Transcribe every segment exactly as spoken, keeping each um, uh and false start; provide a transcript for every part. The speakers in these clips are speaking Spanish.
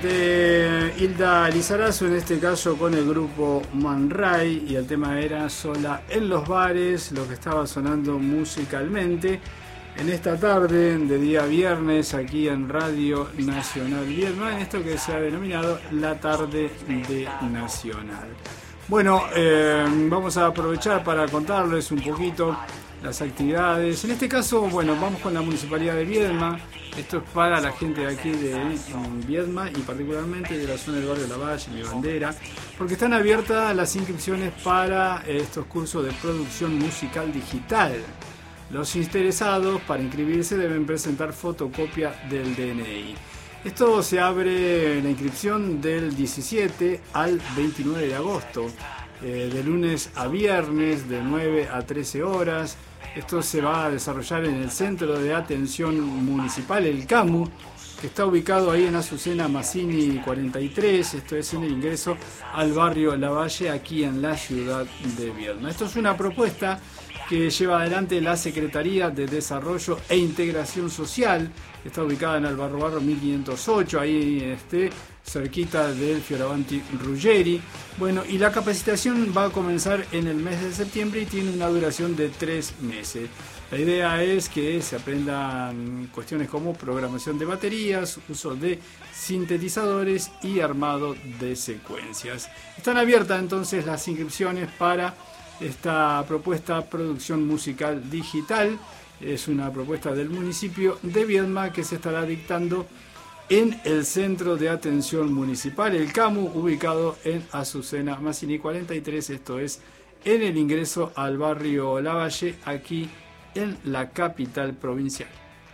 De Hilda Lizarazo, en este caso con el grupo Man Ray, y el tema era Sola en los bares, lo que estaba sonando musicalmente en esta tarde de día viernes aquí en Radio Nacional Viedma, en esto que se ha denominado la tarde de Nacional. Bueno, eh, vamos a aprovechar para contarles un poquito las actividades. En este caso, bueno, vamos con la Municipalidad de Viedma. Esto es para la gente de aquí de Viedma y particularmente de la zona del barrio Lavalle, Mi Bandera, porque están abiertas las inscripciones para estos cursos de producción musical digital. Los interesados para inscribirse deben presentar fotocopia del D N I. Esto se abre la inscripción del diecisiete al veintinueve de agosto, eh, de lunes a viernes, de nueve a trece horas. Esto se va a desarrollar en el Centro de Atención Municipal, el CAMU, que está ubicado ahí en Azucena Mazzini cuarenta y tres. Esto es en el ingreso al barrio Lavalle, aquí en la ciudad de Viedma. Esto es una propuesta que lleva adelante la Secretaría de Desarrollo e Integración Social, que está ubicada en Albarro Barro mil quinientos ocho, ahí este, cerquita del Fioravanti Ruggeri. Bueno, y la capacitación va a comenzar en el mes de septiembre y tiene una duración de tres meses. La idea es que se aprendan cuestiones como programación de baterías, uso de sintetizadores y armado de secuencias. Están abiertas entonces las inscripciones para esta propuesta producción musical digital. Es una propuesta del municipio de Viedma que se estará dictando en el Centro de Atención Municipal, el CAMU, ubicado en Azucena Mazzini cuarenta y tres, esto es en el ingreso al barrio Lavalle, aquí en la capital provincial.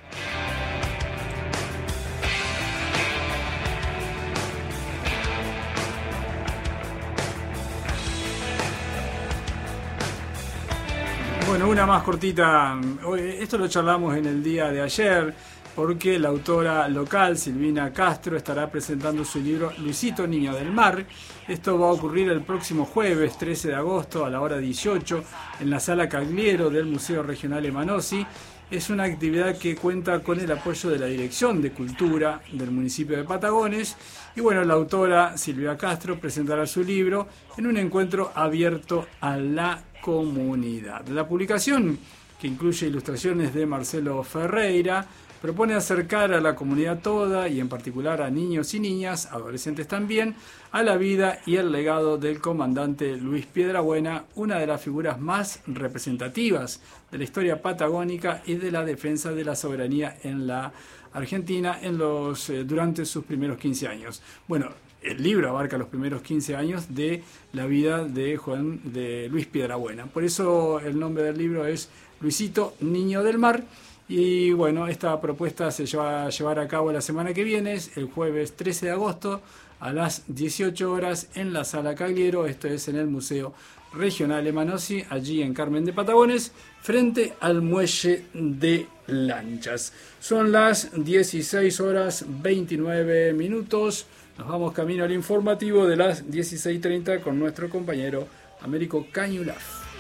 Bueno, una más cortita. Esto lo charlamos en el día de ayer, porque la autora local, Silvina Castro, estará presentando su libro Luisito, Niño del Mar. Esto va a ocurrir el próximo jueves trece de agosto a la hora dieciocho en la Sala Cagliero del Museo Regional Emanossi. Es una actividad que cuenta con el apoyo de la Dirección de Cultura del municipio de Patagones. Y bueno, la autora Silvia Castro presentará su libro en un encuentro abierto a la comunidad. La publicación, que incluye ilustraciones de Marcelo Ferreira, propone acercar a la comunidad toda, y en particular a niños y niñas, adolescentes también, a la vida y el legado del comandante Luis Piedrabuena, una de las figuras más representativas de la historia patagónica y de la defensa de la soberanía en la Argentina en los, eh, durante sus primeros quince años. Bueno, el libro abarca los primeros quince años de la vida de Juan de Luis Piedrabuena. Por eso el nombre del libro es Luisito, Niño del Mar. Y bueno, esta propuesta se va a llevar a cabo la semana que viene, el jueves trece de agosto a las dieciocho horas en la Sala Cagliero. Esto es en el Museo Regional Emanossi, allí en Carmen de Patagones, frente al muelle de lanchas. Son las dieciséis horas veintinueve minutos. Nos vamos camino al informativo de las dieciséis treinta con nuestro compañero Américo Cañulaf.